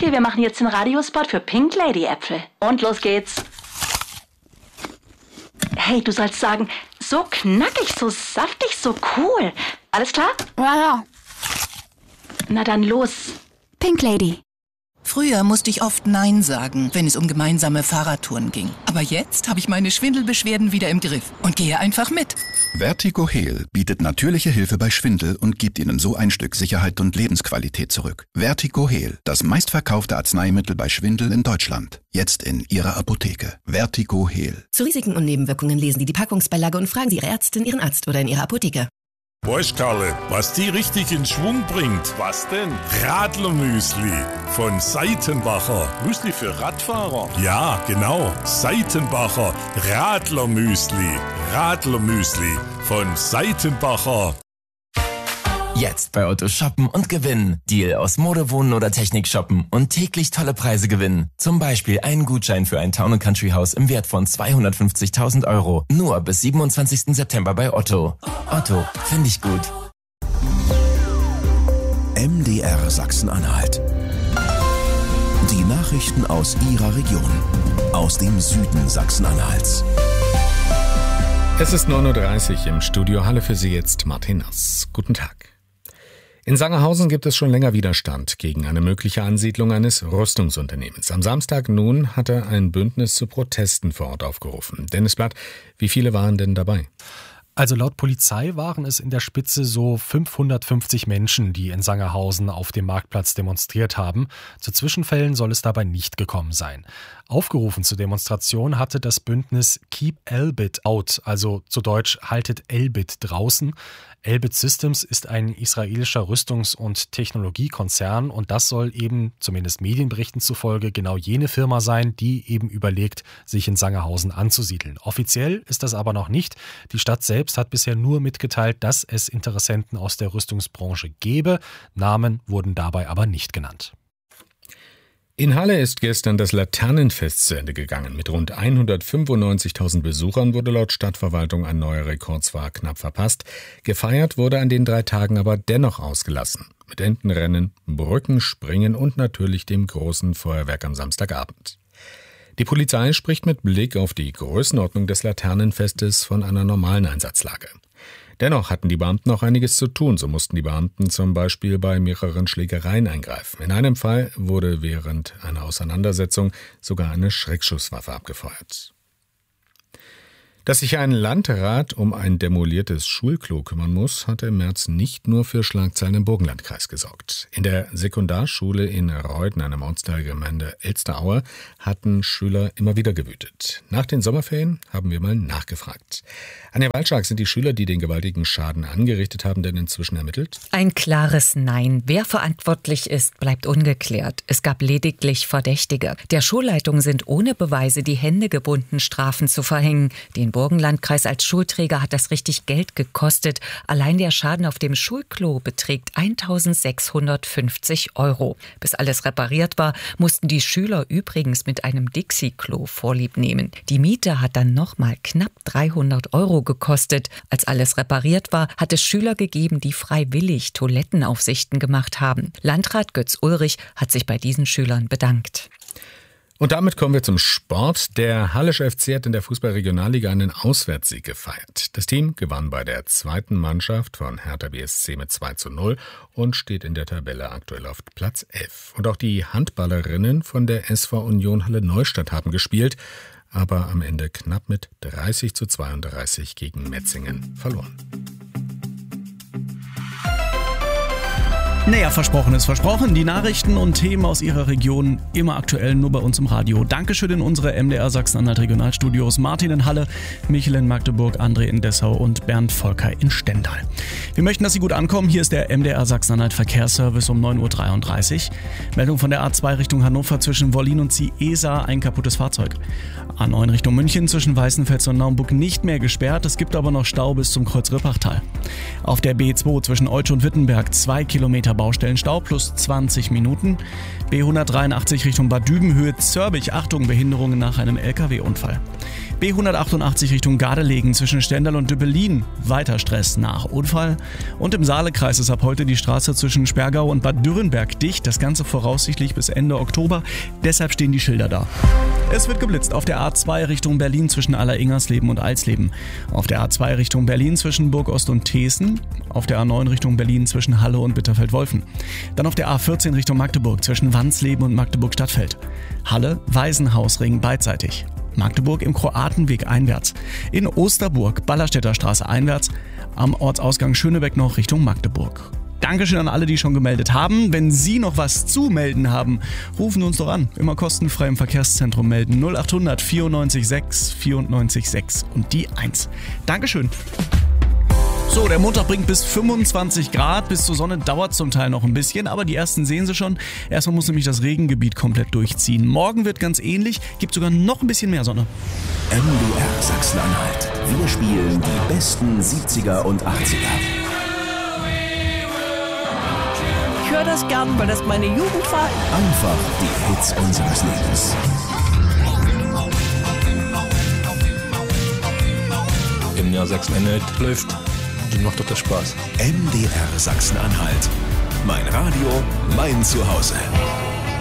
Okay, wir machen jetzt den Radiospot für Pink Lady Äpfel. Und los geht's. Hey, du sollst sagen, so knackig, so saftig, so cool. Alles klar? Ja. Na dann los. Pink Lady. Früher musste ich oft Nein sagen, wenn es um gemeinsame Fahrradtouren ging. Aber jetzt habe ich meine Schwindelbeschwerden wieder im Griff und gehe einfach mit. Vertigo Heal bietet natürliche Hilfe bei Schwindel und gibt Ihnen so ein Stück Sicherheit und Lebensqualität zurück. Vertigo Heal, das meistverkaufte Arzneimittel bei Schwindel in Deutschland. Jetzt in Ihrer Apotheke. Vertigo Heal. Zu Risiken und Nebenwirkungen lesen Sie die Packungsbeilage und fragen Sie Ihre Ärztin, Ihren Arzt oder in Ihrer Apotheke. Weißt Karle, was die richtig in Schwung bringt? Was denn? Radlermüsli von Seitenbacher. Müsli für Radfahrer? Ja, genau. Seitenbacher Radlermüsli. Radlermüsli von Seitenbacher. Jetzt bei Otto shoppen und gewinnen. Deal aus Mode, Wohnen oder Technik shoppen und täglich tolle Preise gewinnen. Zum Beispiel einen Gutschein für ein Town & Country Haus im Wert von 250.000 €. Nur bis 27. September bei Otto. Otto, finde ich gut. MDR Sachsen-Anhalt. Die Nachrichten aus Ihrer Region. Aus dem Süden Sachsen-Anhalts. Es ist 9.30 Uhr im Studio. Halle für Sie jetzt Martin Nass. Guten Tag. In Sangerhausen gibt es schon länger Widerstand gegen eine mögliche Ansiedlung eines Rüstungsunternehmens. Am Samstag nun hatte ein Bündnis zu Protesten vor Ort aufgerufen. Dennis Blatt, wie viele waren denn dabei? Also laut Polizei waren es in der Spitze so 550 Menschen, die in Sangerhausen auf dem Marktplatz demonstriert haben. Zu Zwischenfällen soll es dabei nicht gekommen sein. Aufgerufen zur Demonstration hatte das Bündnis Keep Elbit Out, also zu Deutsch haltet Elbit draußen. Elbit Systems ist ein israelischer Rüstungs- und Technologiekonzern und das soll eben, zumindest Medienberichten zufolge, genau jene Firma sein, die eben überlegt, sich in Sangerhausen anzusiedeln. Offiziell ist das aber noch nicht. Die Stadt selbst hat bisher nur mitgeteilt, dass es Interessenten aus der Rüstungsbranche gebe. Namen wurden dabei aber nicht genannt. In Halle ist gestern das Laternenfest zu Ende gegangen. Mit rund 195.000 Besuchern wurde laut Stadtverwaltung ein neuer Rekord zwar knapp verpasst. Gefeiert wurde an den 3 Tagen aber dennoch ausgelassen. Mit Entenrennen, Brückenspringen und natürlich dem großen Feuerwerk am Samstagabend. Die Polizei spricht mit Blick auf die Größenordnung des Laternenfestes von einer normalen Einsatzlage. Dennoch hatten die Beamten noch einiges zu tun. So mussten die Beamten zum Beispiel bei mehreren Schlägereien eingreifen. In einem Fall wurde während einer Auseinandersetzung sogar eine Schreckschusswaffe abgefeuert. Dass sich ein Landrat um ein demoliertes Schulklo kümmern muss, hatte im März nicht nur für Schlagzeilen im Burgenlandkreis gesorgt. In der Sekundarschule in Reuten, einer Ortsteilgemeinde Elsteraue, hatten Schüler immer wieder gewütet. Nach den Sommerferien haben wir mal nachgefragt. Anja Walczak, sind die Schüler, die den gewaltigen Schaden angerichtet haben, denn inzwischen ermittelt? Ein klares Nein. Wer verantwortlich ist, bleibt ungeklärt. Es gab lediglich Verdächtige. Der Schulleitung sind ohne Beweise die Hände gebunden, Strafen zu verhängen. Den Burgenlandkreis als Schulträger hat das richtig Geld gekostet. Allein der Schaden auf dem Schulklo beträgt 1.650 €. Bis alles repariert war, mussten die Schüler übrigens mit einem Dixie-Klo Vorlieb nehmen. Die Miete hat dann nochmal knapp 300 € gekostet. Als alles repariert war, hat es Schüler gegeben, die freiwillig Toilettenaufsichten gemacht haben. Landrat Götz Ulrich hat sich bei diesen Schülern bedankt. Und damit kommen wir zum Sport. Der Hallische FC hat in der Fußball-Regionalliga einen Auswärtssieg gefeiert. Das Team gewann bei der zweiten Mannschaft von Hertha BSC mit 2:0 und steht in der Tabelle aktuell auf Platz 11. Und auch die Handballerinnen von der SV Union Halle Neustadt haben gespielt, aber am Ende knapp mit 30:32 gegen Metzingen verloren. Naja, versprochen ist versprochen. Die Nachrichten und Themen aus Ihrer Region immer aktuell nur bei uns im Radio. Dankeschön in unsere MDR Sachsen-Anhalt Regionalstudios. Martin in Halle, Michael in Magdeburg, André in Dessau und Bernd Volker in Stendal. Wir möchten, dass Sie gut ankommen. Hier ist der MDR Sachsen-Anhalt Verkehrsservice um 9.33 Uhr. Meldung von der A2 Richtung Hannover zwischen Wollin und Ciesa, ein kaputtes Fahrzeug. A9 Richtung München zwischen Weißenfels und Naumburg nicht mehr gesperrt. Es gibt aber noch Stau bis zum Kreuz Rippachtal. Auf der B2 zwischen Oeltsch und Wittenberg 2 Kilometer Baustellenstau plus 20 Minuten. B183 Richtung Bad Dübenhöhe, Zörbich, Achtung, Behinderungen nach einem LKW-Unfall. B188 Richtung Gardelegen zwischen Stendal und Düppelin, weiter Stress nach Unfall. Und im Saalekreis ist ab heute die Straße zwischen Sperrgau und Bad Dürrenberg dicht, das Ganze voraussichtlich bis Ende Oktober, deshalb stehen die Schilder da. Es wird geblitzt auf der A2 Richtung Berlin zwischen Aller-Ingersleben und Alsleben, auf der A2 Richtung Berlin zwischen Burgost und Thesen, auf der A9 Richtung Berlin zwischen Halle und Bitterfeld-Wolfen, dann auf der A14 Richtung Magdeburg zwischen Wansleben und Magdeburg-Stadtfeld, Halle, Waisenhausring beidseitig, Magdeburg im Kroatenweg einwärts, in Osterburg, Ballerstädter Straße einwärts, am Ortsausgang Schönebeck noch Richtung Magdeburg. Dankeschön an alle, die schon gemeldet haben. Wenn Sie noch was zu melden haben, rufen uns doch an. Immer kostenfrei im Verkehrszentrum melden. 0800 94 6 94 6 und die 1. Dankeschön. So, der Montag bringt bis 25 Grad. Bis zur Sonne dauert zum Teil noch ein bisschen, aber die ersten sehen Sie schon. Erstmal muss nämlich das Regengebiet komplett durchziehen. Morgen wird ganz ähnlich, gibt sogar noch ein bisschen mehr Sonne. MDR Sachsen-Anhalt. Wir spielen die besten 70er und 80er. Ich höre das gern, weil das meine Jugend war. Einfach die Hits unseres Lebens. MDR Sachsen-Anhalt läuft. Die macht doch das Spaß. MDR Sachsen-Anhalt. Mein Radio, mein Zuhause.